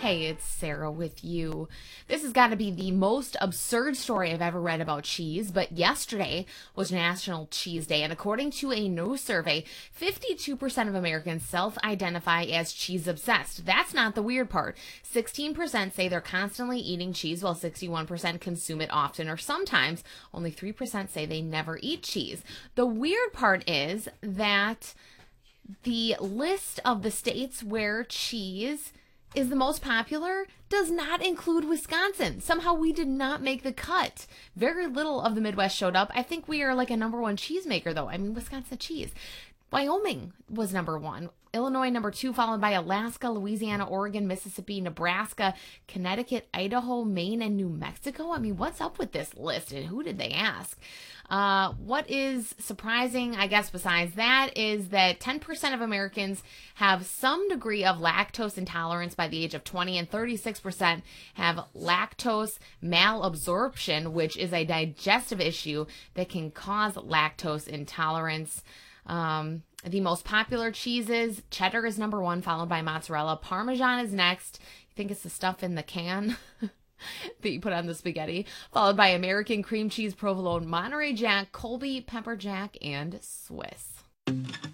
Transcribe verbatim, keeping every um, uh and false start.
Hey, it's Sarah with you. This has got to be the most absurd story I've ever read about cheese, but yesterday was National Cheese Day, and according to a new survey, fifty-two percent of Americans self-identify as cheese-obsessed. That's not the weird part. sixteen percent say they're constantly eating cheese, while sixty-one percent consume it often or sometimes. Only three percent say they never eat cheese. The weird part is that the list of the states where cheese is the most popular does not include Wisconsin. Somehow we did not make the cut. Very little of the Midwest showed up. I think we are like a number one cheesemaker, though. I mean, Wisconsin cheese. Wyoming was number one. Illinois number two, followed by Alaska, Louisiana, Oregon, Mississippi, Nebraska, Connecticut, Idaho, Maine, and New Mexico. I mean, what's up with this list, and who did they ask? Uh, what is surprising, I guess, besides that, is that ten percent of Americans have some degree of lactose intolerance by the age of twenty, and thirty-six percent have lactose malabsorption, which is a digestive issue that can cause lactose intolerance. Um, the most popular cheeses, cheddar is number one, followed by mozzarella. Parmesan is next. You think it's the stuff in the can that you put on the spaghetti, followed by American cream cheese, provolone, Monterey Jack, Colby, pepper jack, and Swiss.